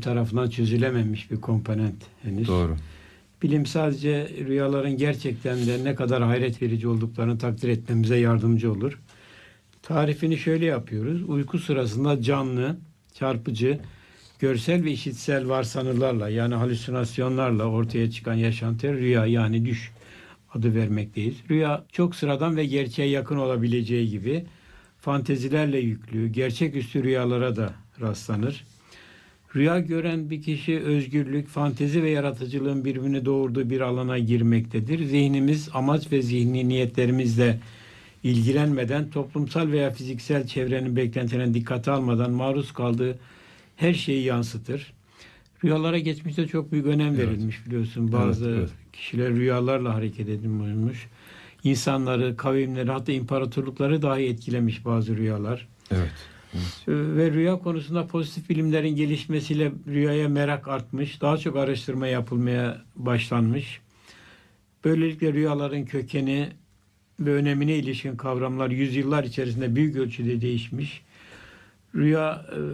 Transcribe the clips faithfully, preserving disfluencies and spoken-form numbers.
tarafından çözülememiş bir komponent henüz. Doğru. Bilim sadece rüyaların gerçekten de ne kadar hayret verici olduklarını takdir etmemize yardımcı olur. Tarifini şöyle yapıyoruz. Uyku sırasında canlı, çarpıcı, görsel ve işitsel varsayımlarla yani halüsinasyonlarla ortaya çıkan yaşantıya rüya yani düş adı vermekteyiz. Rüya çok sıradan ve gerçeğe yakın olabileceği gibi fantezilerle yüklü, gerçeküstü rüyalara da rastlanır. Rüya gören bir kişi özgürlük, fantezi ve yaratıcılığın birbirini doğurduğu bir alana girmektedir. Zihnimiz amaç ve zihni niyetlerimizle ilgilenmeden, toplumsal veya fiziksel çevrenin beklentilerine dikkate almadan maruz kaldığı her şeyi yansıtır. Rüyalara geçmişte çok büyük önem Evet. verilmiş biliyorsun. Bazı Evet, evet. kişiler rüyalarla hareket edilmiş. İnsanları, kavimleri hatta imparatorlukları dahi etkilemiş bazı rüyalar. Evet. Evet. Ve rüya konusunda pozitif bilimlerin gelişmesiyle rüyaya merak artmış. Daha çok araştırma yapılmaya başlanmış. Böylelikle rüyaların kökeni ve önemine ilişkin kavramlar yüzyıllar içerisinde büyük ölçüde değişmiş. Rüya e,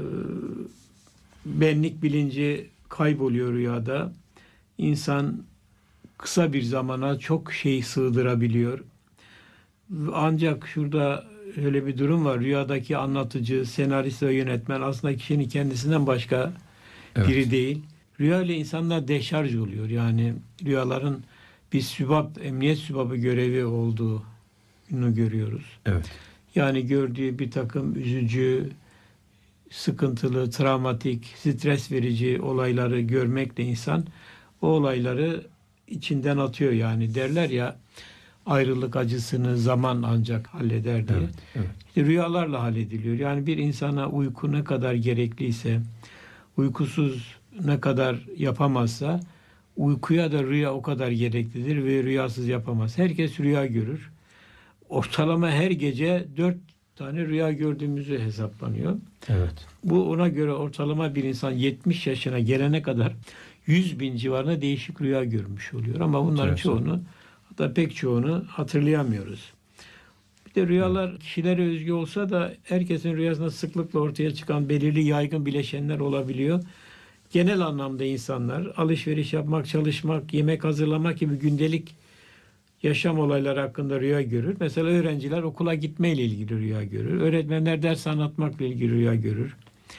benlik bilinci kayboluyor rüyada. İnsan kısa bir zamana çok şey sığdırabiliyor. Ancak şurada öyle bir durum var. Rüyadaki anlatıcı, senarist ve yönetmen aslında kişinin kendisinden başka Evet. biri değil. Rüya ile insanlar deşarj oluyor. Yani rüyaların bir sübap, emniyet sübabı görevi olduğunu görüyoruz. Evet. Yani gördüğü bir takım üzücü, sıkıntılı, travmatik, stres verici olayları görmekle insan o olayları içinden atıyor. Yani derler ya ayrılık acısını zaman ancak halleder diye. Evet, evet. İşte rüyalarla hallediliyor. Yani bir insana uyku ne kadar gerekliyse, uykusuz ne kadar yapamazsa, uykuya da rüya o kadar gereklidir ve rüyasız yapamaz. Herkes rüya görür. Ortalama her gece dört tane rüya gördüğümüzü hesaplanıyor. Evet. Bu ona göre ortalama bir insan yetmiş yaşına gelene kadar yüz bin civarında değişik rüya görmüş oluyor. Ama bunların Enteresan. çoğunu hatta pek çoğunu hatırlayamıyoruz. Bir de rüyalar kişilere özgü olsa da herkesin rüyasında sıklıkla ortaya çıkan belirli yaygın bileşenler olabiliyor. Genel anlamda insanlar alışveriş yapmak, çalışmak, yemek hazırlamak gibi gündelik yaşam olayları hakkında rüya görür. Mesela öğrenciler okula gitmeyle ilgili rüya görür. Öğretmenler ders anlatmakla ilgili rüya görür.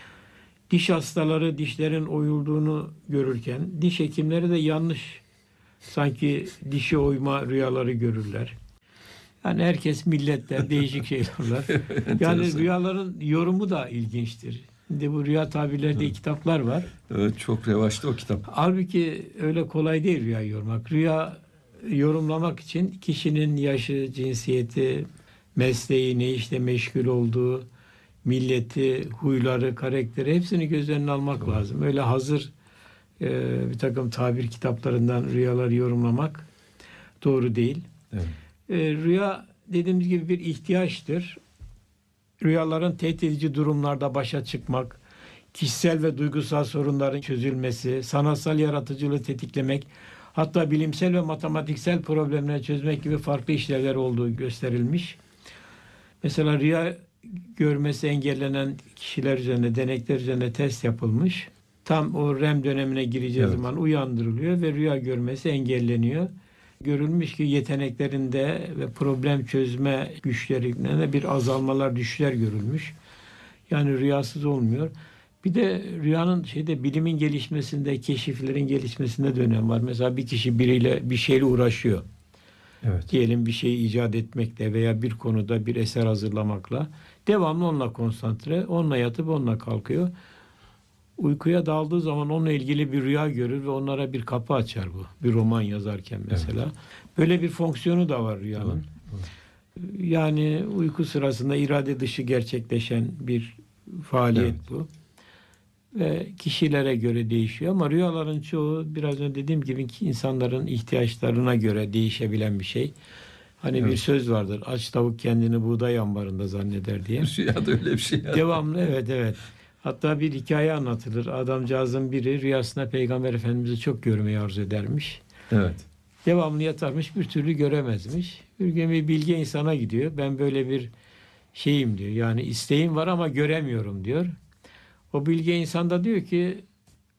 Diş hastaları dişlerin oyulduğunu görürken diş hekimleri de yanlış sanki dişi oyma rüyaları görürler. Yani herkes milletler değişik şeyler. Yani rüyaların yorumu da ilginçtir. Şimdi bu rüya tabirleri diye kitaplar var. Evet, çok revaçta o kitap. Halbuki öyle kolay değil rüya yormak. Rüya yorumlamak için kişinin yaşı, cinsiyeti, mesleği, ne işle meşgul olduğu, milleti, huyları, karakteri hepsini göz önüne almak Doğru. lazım. Öyle hazır e, bir takım tabir kitaplarından rüyaları yorumlamak doğru değil. Evet. E, rüya dediğimiz gibi bir ihtiyaçtır. Rüyaların tehdit edici durumlarda başa çıkmak, kişisel ve duygusal sorunların çözülmesi, sanatsal yaratıcılığı tetiklemek, hatta bilimsel ve matematiksel problemleri çözmek gibi farklı işlevler olduğu gösterilmiş. Mesela rüya görmesi engellenen kişiler üzerine, denekler üzerine test yapılmış. Tam o R E M dönemine gireceği Evet. zaman uyandırılıyor ve rüya görmesi engelleniyor. Görülmüş ki yeteneklerinde ve problem çözme güçlerinde de bir azalmalar, düşüşler görülmüş. Yani rüyasız olmuyor. Bir de rüyanın şeyde bilimin gelişmesinde, keşiflerin gelişmesinde de önem var. Mesela bir kişi biriyle bir şeyle uğraşıyor. Evet. Diyelim bir şeyi icat etmekle veya bir konuda bir eser hazırlamakla. Devamlı onunla konsantre, onunla yatıp onunla kalkıyor. Uykuya daldığı zaman onunla ilgili bir rüya görür ve onlara bir kapı açar bu. Bir roman yazarken mesela. Evet. Böyle bir fonksiyonu da var rüyanın. Doğru, doğru. Yani uyku sırasında irade dışı gerçekleşen bir faaliyet evet. bu. Ve kişilere göre değişiyor ama rüyaların çoğu biraz önce dediğim gibi insanların ihtiyaçlarına göre değişebilen bir şey. Hani evet. bir söz vardır. Aç tavuk kendini buğday ambarında zanneder diye. Rüyada öyle bir şey. Devamlı evet evet. Hatta bir hikaye anlatılır. Adamcağızın biri rüyasında Peygamber Efendimiz'i çok görmeyi arzu edermiş. Evet. Devamlı yatarmış, bir türlü göremezmiş. Bir gün bir bilge insana gidiyor. Ben böyle bir şeyim diyor. Yani isteğim var ama göremiyorum diyor. O bilge insan da diyor ki